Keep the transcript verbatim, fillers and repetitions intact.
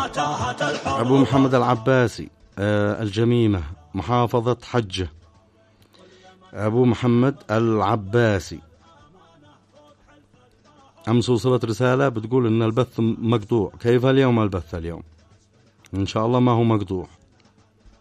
أبو محمد العباسي الجميمة محافظة حجة. أبو محمد العباسي أمس وصلت رسالة بتقول إن البث مقطوع. كيف اليوم البث اليوم؟ إن شاء الله ما هو مقطوع.